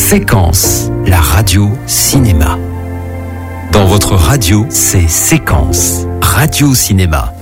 Séquence, la radio cinéma. Dans votre radio, c'est Séquence, radio cinéma.